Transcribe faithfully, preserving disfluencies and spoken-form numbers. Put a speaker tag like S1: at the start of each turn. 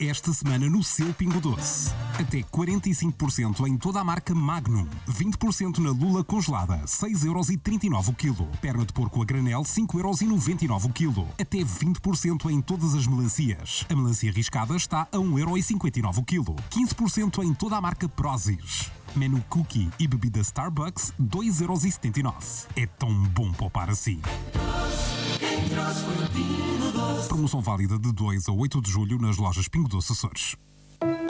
S1: Esta semana no seu Pingo Doce. Até quarenta e cinco por cento em toda a marca Magnum. vinte por cento na lula congelada, seis euros e trinta e nove o quilo. Perna de porco a granel, cinco euros e noventa e nove o quilo. Até vinte por cento em todas as melancias. A melancia riscada está a um euro e cinquenta e nove o quilo. quinze por cento em toda a marca Prozis. Menu cookie e bebida Starbucks, dois euros e setenta e nove. É tão bom poupar assim. Promoção válida de dois a oito de julho nas lojas Pingo Doce Açores.